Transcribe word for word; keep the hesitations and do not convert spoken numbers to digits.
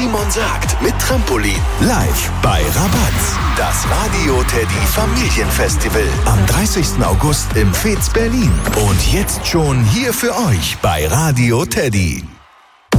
Simon sagt mit Trampolin. Live bei Rabatz. Das Radio Teddy Familienfestival. Am dreißigsten August im Fez Berlin. Und jetzt schon hier für euch bei Radio Teddy.